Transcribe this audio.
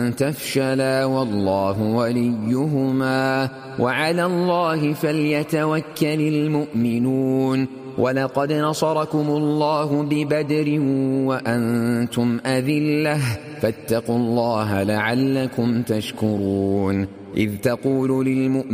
تفشلا والله وليهما وعلى الله فليتوكل المؤمنون. ولقد نصركم الله ببدر وأنتم أذلة فاتقوا الله لعلكم تشكرون. إذ تقول للمؤمنين